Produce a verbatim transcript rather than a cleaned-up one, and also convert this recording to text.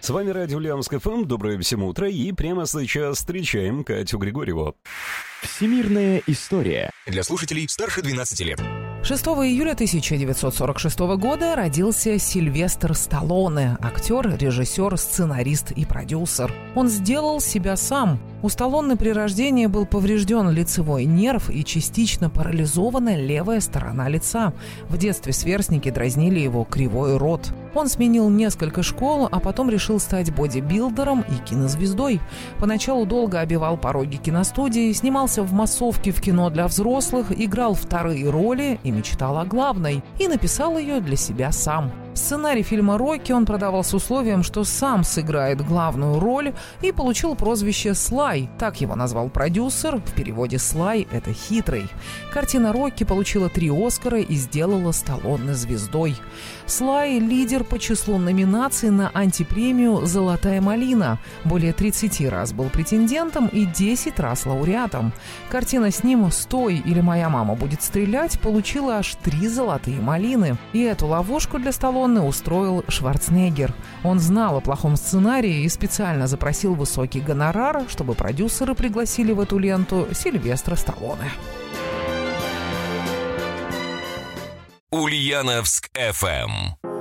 С вами радио Ульяновск эф эм. Доброе всем утро. И прямо сейчас встречаем Катю Григорьеву. Всемирная история. Для слушателей старше двенадцати лет. шестого июля тысяча девятьсот сорок шестого года родился Сильвестр Сталлоне, актер, режиссер, сценарист и продюсер. Он сделал себя сам. У Сталлоне при рождении был поврежден лицевой нерв и частично парализована левая сторона лица. В детстве сверстники дразнили его «кривой рот». Он сменил несколько школ, а потом решил стать бодибилдером и кинозвездой. Поначалу долго обивал пороги киностудии, снимался в массовке в кино для взрослых, играл вторые роли и мечтал о главной. И написал ее для себя сам. Сценарий фильма «Рокки» он продавал с условием, что сам сыграет главную роль, и получил прозвище «Слай». Так его назвал продюсер. В переводе «Слай» — это «хитрый». Картина «Рокки» получила три «Оскара» и сделала Сталлоне звездой. Слай — лидер по числу номинаций на антипремию «Золотая малина». Более тридцати раз был претендентом и десять раз лауреатом. Картина с ним «Стой, или моя мама будет стрелять» получила аж три «Золотые малины». И эту ловушку для Сталлоне устроил Шварценеггер. Он знал о плохом сценарии и специально запросил высокий гонорар, чтобы продюсеры пригласили в эту ленту Сильвестра Сталлоне. Ульяновск эф эм.